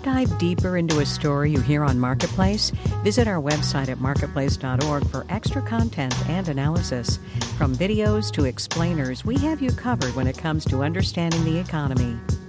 dive deeper into a story you hear on Marketplace? Visit our website at marketplace.org for extra content and analysis. From videos to explainers, we have you covered when it comes to understanding the economy.